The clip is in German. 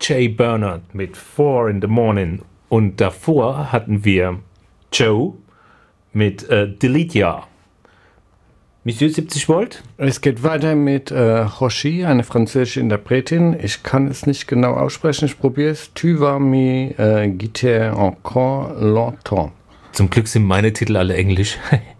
Jay Bernard mit 4 in the Morning. Und davor hatten wir Joe mit Delete Ya. Monsieur 70 Volt? Es geht weiter mit Rochi, eine französische Interpretin. Ich kann es nicht genau aussprechen, ich probiere es. Tu vas me guider encore longtemps. Zum Glück sind meine Titel alle englisch.